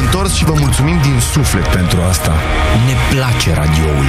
întors și vă mulțumim din suflet pentru asta. Ne place radioul.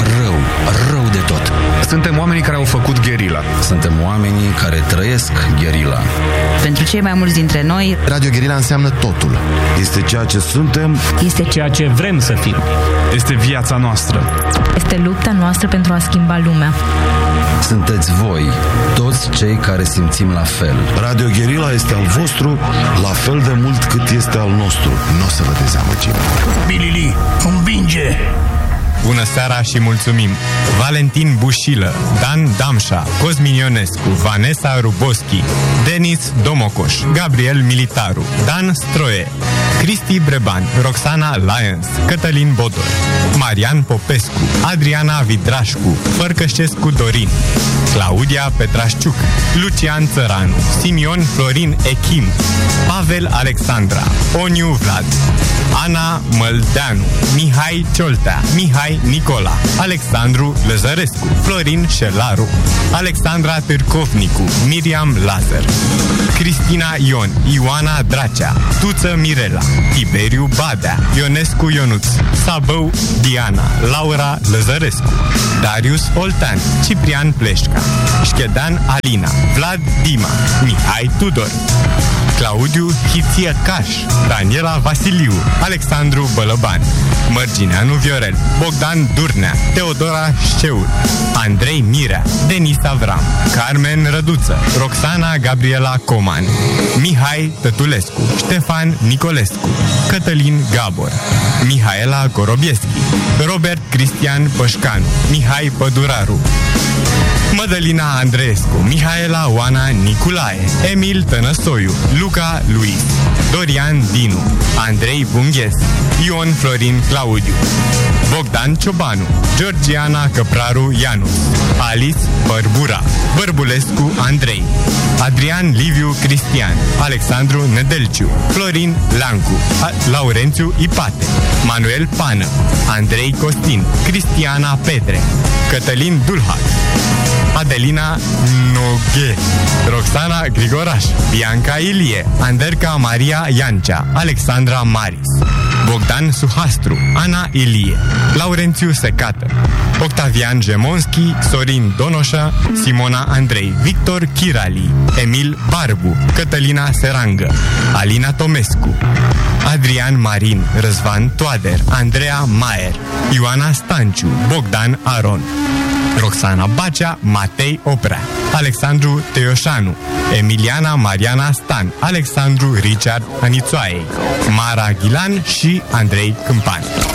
Rău de tot. Suntem oamenii care au făcut Guerilla. Suntem oamenii care trăiesc Guerilla. Pentru cei mai mulți dintre noi, Radio Guerilla înseamnă totul. Este ceea ce suntem. este Ceea ce vrem să fim. Este viața noastră. este lupta noastră pentru a schimba lumea. Sunteți voi, toți cei care simțim la fel. Radio Guerilla este al vostru la fel de mult cât este al nostru. Nu o să vă dezamăgim. Bilili, învinge! Bună seara și mulțumim! Valentin Bușilă, Dan Damșa, Cosmin Ionescu, Vanessa Ruboschi, Denis Domocoș, Gabriel Militaru, Dan Stroie, Cristi Breban, Roxana Lyons, Cătălin Bodor, Marian Popescu, Adriana Vidrașcu, Fărcășescu Dorin, Claudia Petrașciuc, Lucian Țăranu, Simion Florin Echim, Pavel Alexandra, Oniu Vlad, Ana Măldeanu, Mihai Cioltea, Mihai Nicola, Alexandru Lăzărescu, Florin Șelaru, Alexandra Târcovnicu, Miriam Lazar, Cristina Ion, Ioana Dracea, Tuță Mirela, Tiberiu Badea, Ionescu Ionuț, Sabău Diana, Laura Lăzărescu, Darius Oltean, Ciprian Pleșca, Șchedan Alina, Vlad Dima, Mihai Tudor, Claudiu Hițiăcaș, Daniela Vasiliu, Alexandru Bălăban, Mărgineanu Viorel, Bogdan Durnea, Teodora Șceul, Andrei Mirea, Denis Avram, Carmen Răduță, Roxana Gabriela Coman, Mihai Tătulescu, Ștefan Nicolescu, Cătălin Gabor, Mihaela Gorobieschi, Robert Cristian Pășcanu, Mihai Păduraru, Mădălina Andreescu, Mihaela Oana Niculae, Emil Tănăsoiu, Luca Luis, Dorian Dinu, Andrei Bunghes, Ion Florin Claudiu, Bogdan Ciobanu, Georgiana Căpraru Ianus, Alice Bărbura, Bărbulescu Andrei, Adrian Liviu Cristian, Alexandru Nedelciu, Florin Lancu, Laurențiu Ipate, Manuel Pană, Andrei Costin, Cristiana Petre, Cătălin Dulhac, Adelina Noghe, Roxana Grigoraș, Bianca Ilie, Anderca Maria Iancea, Alexandra Maris, Bogdan Suhastru, Ana Ilie, Laurențiu Secată, Octavian Jemonski, Sorin Donoșa, Simona Andrei, Victor Chirali, Emil Barbu, Cătălina Serangă, Alina Tomescu, Adrian Marin, Răzvan Toader, Andreea Maier, Ioana Stanciu, Bogdan Aron, Roxana Bacea, Matei Oprea, Alexandru Teoșanu, Emiliana Mariana Stan, Alexandru Richard Anițoaiei, Mara Ghilan și Andrei Câmpan.